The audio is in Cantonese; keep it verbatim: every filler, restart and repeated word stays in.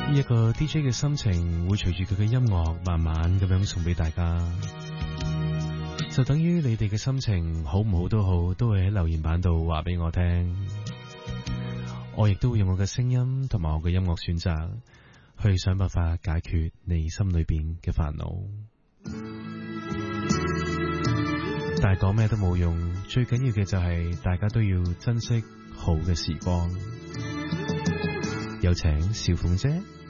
一個 D J 嘅心情會隨住佢嘅音樂慢慢咁樣送俾大家，就等於你哋嘅心情好唔好都好，都會喺留言板度話俾我聽。我亦都會用我嘅聲音同埋我嘅音樂選擇去想辦法解決你心裏邊嘅煩惱。但係講咩都冇用，最緊要嘅就係大家都要珍惜好嘅時光。有請小鳳姐。